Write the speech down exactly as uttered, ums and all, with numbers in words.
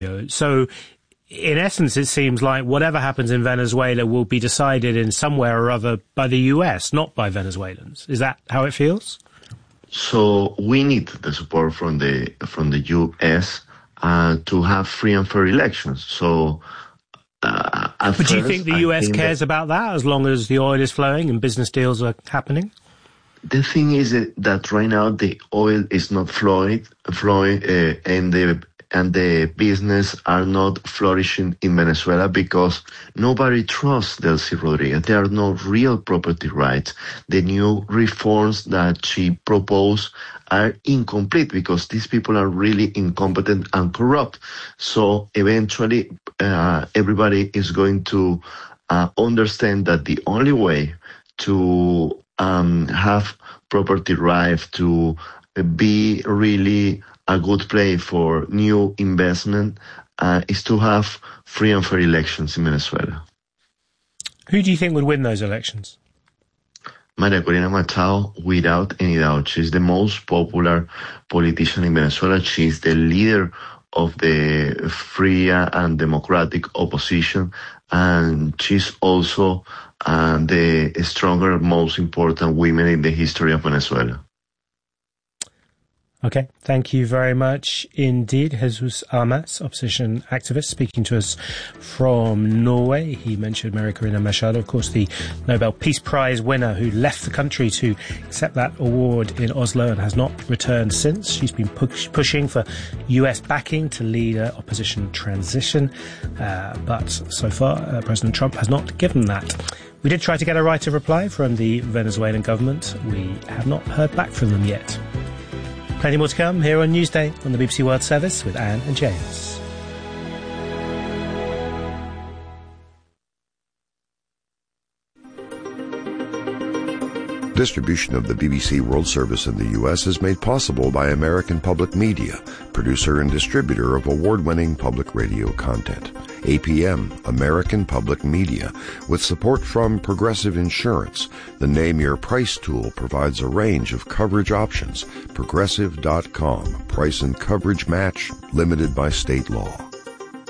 So, in essence, it seems like whatever happens in Venezuela will be decided in somewhere or other by the U S, not by Venezuelans. Is that how it feels? So we need the support from the from the U S uh, to have free and fair elections. So, uh, but first, do you think the U S think cares that about that as long as the oil is flowing and business deals are happening? The thing is that right now the oil is not flowing, flowing, uh, and the and the business are not flourishing in Venezuela because nobody trusts Delcy Rodriguez. There are no real property rights. The new reforms that she proposed are incomplete because these people are really incompetent and corrupt. So eventually, uh, everybody is going to uh, understand that the only way to um, have property rights, to be really a good place for new investment uh, is to have free and fair elections in Venezuela. Who do you think would win those elections? Maria Corina Machado, without any doubt. She's the most popular politician in Venezuela. She's the leader of the free and democratic opposition, and she's also uh, the stronger, most important woman in the history of Venezuela. Okay, thank you very much indeed. Jesus Armas, opposition activist, speaking to us from Norway. He mentioned Maria Corina Machado, of course, the Nobel Peace Prize winner who left the country to accept that award in Oslo and has not returned since. She's been push- pushing for U S backing to lead an opposition transition, uh, but so far uh, President Trump has not given that. We did try to get a right of reply from the Venezuelan government. We have not heard back from them yet. Plenty more to come here on Newsday on the B B C World Service with Anne and James. Distribution of the B B C World Service in the U S is made possible by American Public Media, producer and distributor of award-winning public radio content. A P M, American Public Media, with support from Progressive Insurance. The Name Your Price tool provides a range of coverage options. Progressive dot com. Price and coverage match limited by state law.